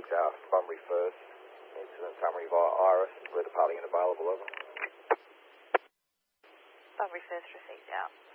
6 out, Bunbury first. Incident summary via Iris, we're departing and available, over. Bunbury first received out.